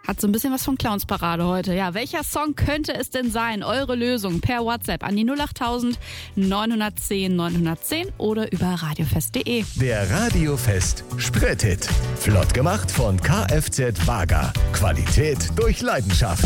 Hat so ein bisschen was von Clownsparade heute. Ja, welcher Song könnte es denn sein? Eure Lösung per WhatsApp an die 08000 910 910 oder über radiofest.de. Der Radiofest Spreethit. Flott gemacht von Kfz Wager. Qualität durch Leidenschaft.